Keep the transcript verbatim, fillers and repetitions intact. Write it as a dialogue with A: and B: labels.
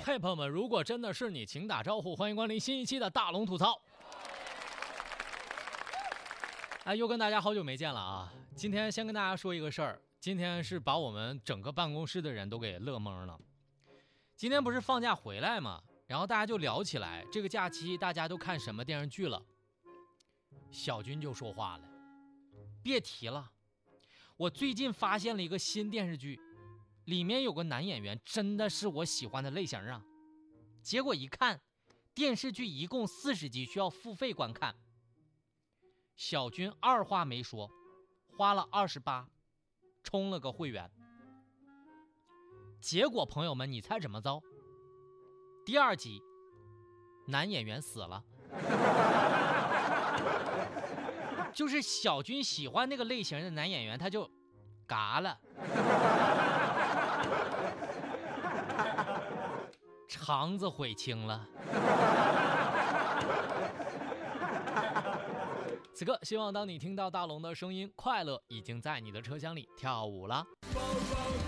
A: 嘿，朋友们，如果真的是你，请打招呼，欢迎光临新一期的大龙吐槽。哎，又跟大家好久没见了啊！今天先跟大家说一个事儿，今天是把我们整个办公室的人都给乐懵了。今天不是放假回来嘛，然后大家就聊起来，这个假期大家都看什么电视剧了。小军就说话了，别提了，我最近发现了一个新电视剧，里面有个男演员真的是我喜欢的类型啊。结果一看，电视剧一共四十集，需要付费观看。小军二话没说，花了二十八，充了个会员。结果朋友们，你猜怎么着？第二集，男演员死了。就是小军喜欢那个类型的男演员，他就嘎了，肠子悔青了。此刻，希望当你听到大龙的声音，快乐已经在你的车厢里跳舞了。